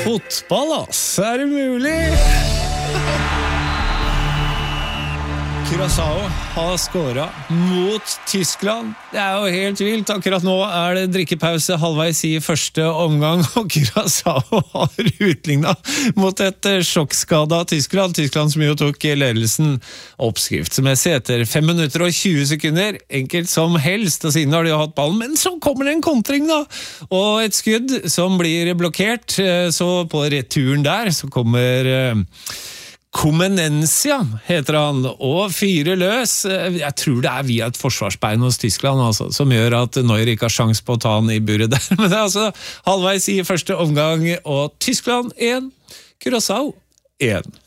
Fotball, ass. Er det mulig? Curaçao har skåret mot Tyskland. Det er jo helt vilt. Akkurat nå er det drikkepause halvveis i første omgang, og Curaçao har utlignet mot et sjokkskadet Tyskland. Tyskland som jo tok ledelsen oppskriftsmessig etter 5 minutter og 20 sekunder. Enkelt som helst, og siden har de jo hatt ballen. Men så kommer det en kontring da, og et skudd som blir blokkert. Så på returen der så kommer Comenencia heter han, og fyrer løs. Jeg tror det er via et forsvarsbein hos Tyskland, altså, som gjør at Neuer ikke har sjans på å ta han i buret der. Men det er altså halvveis i første omgang, og Tyskland 1, Curaçao 1.